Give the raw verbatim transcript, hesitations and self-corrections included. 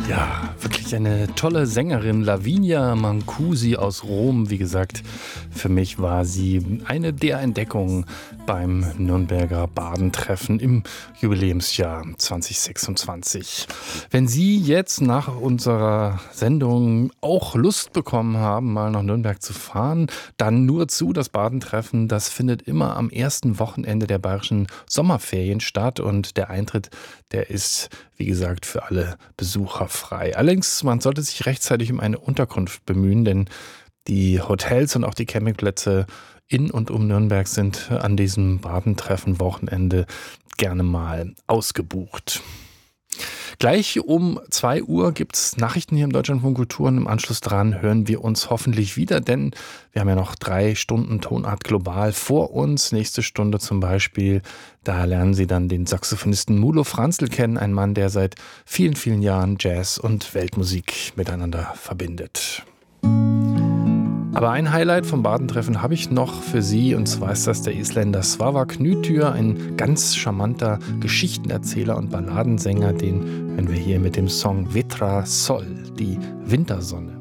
Ja, wirklich eine tolle Sängerin, Lavinia Mancusi aus Rom. Wie gesagt, für mich war sie eine der Entdeckungen beim Nürnberger Badentreffen im Jubiläumsjahr zwanzig sechsundzwanzig. Wenn Sie jetzt nach unserer Sendung auch Lust bekommen haben, mal nach Nürnberg zu fahren, dann nur zu. Das Badentreffen, das findet immer am ersten Wochenende der bayerischen Sommerferien statt und der Eintritt, der ist, wie gesagt, für alle Besucher frei. Allerdings, man sollte sich rechtzeitig um eine Unterkunft bemühen, denn die Hotels und auch die Campingplätze in und um Nürnberg sind an diesem Badentreffen-Wochenende gerne mal ausgebucht. Gleich um zwei Uhr gibt es Nachrichten hier im Deutschlandfunk Kultur und im Anschluss dran hören wir uns hoffentlich wieder, denn wir haben ja noch drei Stunden Tonart Global vor uns. Nächste Stunde zum Beispiel, da lernen Sie dann den Saxophonisten Mulo Franzl kennen, ein Mann, der seit vielen, vielen Jahren Jazz und Weltmusik miteinander verbindet. Aber ein Highlight vom Badentreffen habe ich noch für Sie, und zwar ist das der Isländer Svavar Knütür, ein ganz charmanter Geschichtenerzähler und Balladensänger. Den hören wir hier mit dem Song Vetra Sol, die Wintersonne.